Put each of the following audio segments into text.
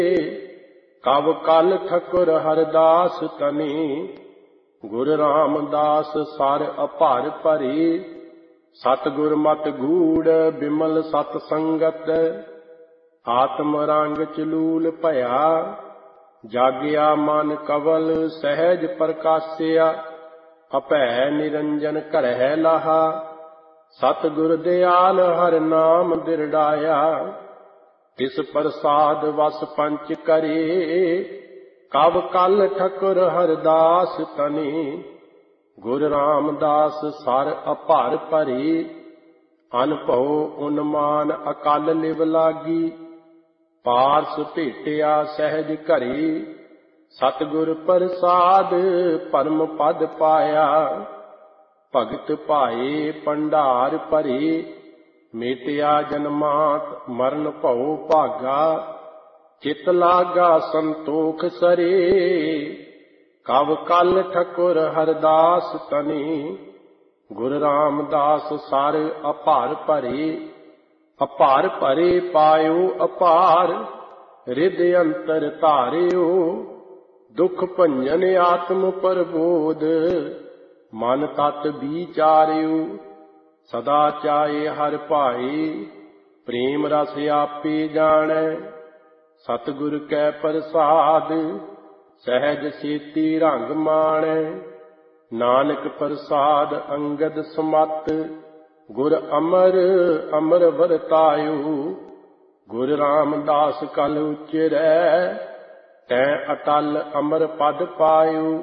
ਕਵ ਕਲ ਠਕੁਰ ਹਰਦਾਸ ਤਨੀ। ਗੁਰ ਰਾਮਦਾਸ ਸਰ ਅਭਰ ਭਰੀ। ਸਤਿਗੁਰ ਮਤਿ ਗੂੜ ਬਿਮਲ ਸਤ ਸੰਗਤ। ਆਤਮ ਰੰਗ ਚਲੂਲ ਭਇਆ। ਜਾਗਿਆ ਮਨ ਕਵਲ ਸਹਿਜ ਪ੍ਰਕਾਸਿਆ। ਅਭੈ ਨਿਰੰਜਨ ਘਰਹਿ ਲਾਹਾ। ਸਤਿਗੁਰ ਦਿਆਲ ਹਰਿ ਨਾਮ ਦਿਰੜਾਇਆ। ਤਿਸ ਪ੍ਰਸਾਦ ਵਸ ਪੰਚ ਕਰੇ। ਕਵ ਕਲ ਠਕੁਰ ਹਰਦਾਸ ਤਨੀ। ਗੁਰ ਰਾਮਦਾਸ ਸਰ ਅਭਰ ਭਰੀ। ਅਨਭਉ ਉਨਮਾਨ ਅਕਲ ਲਿਵ ਲਾਗੀ। ਪਾਰਸ ਭੇਟਿਆ ਸਹਿਜ ਘਰੀ। ਸਤਿਗੁਰ ਪ੍ਰਸਾਦ ਪਰਮ ਪਦ ਪਾਇਆ। ਭਗਤ ਭਾਏ ਭੰਡਾਰ ਭਰੀ। ਮੇਟਿਆ ਜਨਮਾਤ ਮਰਨ ਭਉ ਭਾਗਾ। ਚਿਤ ਲਾਗਾ ਸੰਤੋਖ ਸਰੇ। ਕਵ ਕਲ ਠਕੁਰ ਹਰਦਾਸ ਤਨੀ। ਗੁਰ ਰਾਮਦਾਸ ਸਰ ਅਭਰ ਭਰੀ। ਅਭਰ ਭਰੇ ਪਾਇਓ ਅਪਾਰ। ਰਿਦ ਅੰਤਰ ਧਾਰਿਓ। ਦੁਖ ਭੰਜਨ ਆਤਮ ਪ੍ਰਬੋਧ। ਮਨ ਤਤ ਵਿਚਾਰਿਓ। ਸਦਾ ਚਾਹੇ ਹਰਿ ਭਾਈ। ਪ੍ਰੇਮ ਰਸ ਆਪੇ ਜਾਣੈ। ਸਤਿਗੁਰ ਕੈ ਪ੍ਰਸਾਦ ਸਹਿਜ ਸੇਤੀ ਰੰਗ ਮਾਣੈ। ਨਾਨਕ ਪ੍ਰਸਾਦ ਅੰਗਦ ਸਮਤ। ਗੁਰ ਅਮਰ ਅਮਰ ਵਰਤਾਇਓ। ਗੁਰ ਰਾਮਦਾਸ ਕਲ ਉਚਰੈ। ਤੈਂ ਅਟਲ ਅਮਰ ਪਦ ਪਾਇਓ।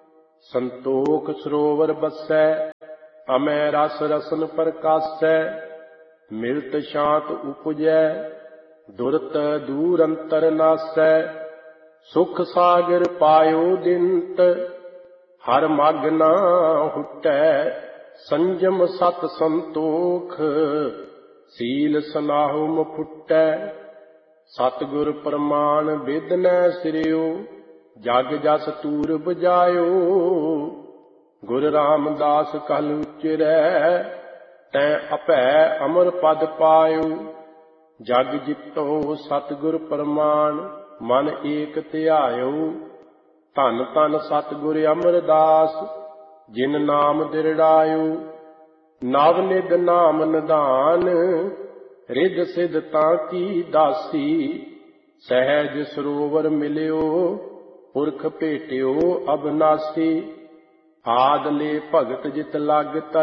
ਸੰਤੋਖ ਸਰੋਵਰ ਬਸੈ। ਅਮੈ ਰਸ ਰਸਨ ਪ੍ਰਕਾਸੈ। ਮਿਲਤ ਸ਼ਾਂਤ ਉਪਜੈ। ਦੁਰਤ ਦੂਰ ਅੰਤਰ ਨਾਸੈ। ਸੁਖ ਸਾਗਰ ਪਾਇਓ ਦਿਨਤ। ਹਰ ਮਗ ਨਾ ਹੁਟੈ। ਸੰਜਮ ਸਤ ਸੰਤੋਖ। ਸੀਲ ਸਨਾਹੁ ਮ ਫੁਟੈ। ਸਤਿਗੁਰ ਪ੍ਰਮਾਣ ਬੇਦਨੈ ਸਿਰਿਓ। ਜਗ ਜਸ ਤੂਰ ਬਜਾਇਓ। ਗੁਰ ਰਾਮਦਾਸ ਕਲ ਉਚਰੈ। ਤੈਂ ਅਭੈ ਅਮਰ ਪਦ ਪਾਇਓ। ਜਗ ਜਿਤੋ ਸਤਿਗੁਰ ਪ੍ਰਮਾਣ। ਮਨ ਏਕ ਧਿਆਇਓ। ਧੰਨ ਧੰਨ ਸਤਿਗੁਰ ਅਮਰਦਾਸ। ਜਿਨ ਨਾਮ ਦਿਰੜਾਇਓ। ਨਵ ਨਿਧ ਨਾਮ ਨਿਧਾਨ। ਰਿੱਧ ਸਿਧ ਤਾਂ ਕੀ ਦਾਸੀ। ਸਹਿਜ ਸਰੋਵਰ ਮਿਲਿਓ। ਪੁਰਖ ਭੇਟਿਓ ਅਬਨਾਸੀ। ਆਦ ਲੈ ਭਗਤ ਜਿਤ ਲਗ